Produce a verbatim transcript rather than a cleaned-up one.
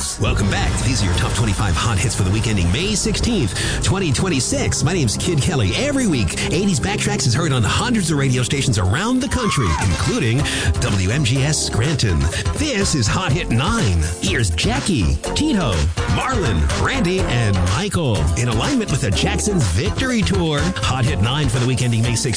House. Welcome back. These are your top twenty-five hot hits for the week ending May sixteenth, twenty twenty-six. My name's Kid Kelly. Every week, eighties Backtracks is heard on hundreds of radio stations around the country, including W M G S Scranton. This is Hot Hit nine. Here's Jackie, Tito, Marlon, Randy, and Michael. In alignment with the Jackson's Victory Tour. Hot Hit nine for the week ending May sixteenth.